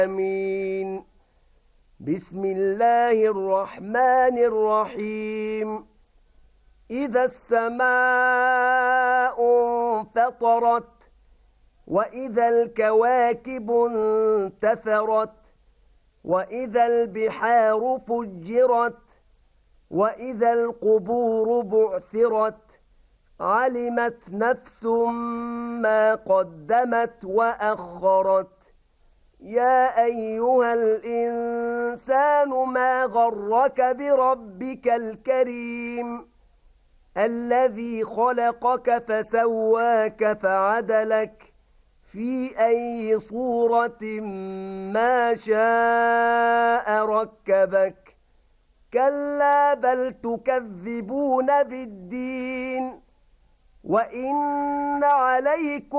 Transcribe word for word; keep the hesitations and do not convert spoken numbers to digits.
آمين. بسم الله الرحمن الرحيم. إذا السماء انفطرت وإذا الكواكب انتثرت وإذا البحار فجرت وإذا القبور بعثرت علمت نفس ما قدمت وأخرت. يا أيها الإنسان ما غرك بربك الكريم الذي خلقك فسواك فعدلك في أي صورة ما شاء ركبك. كلا بل تكذبون بالدين وإن عليكم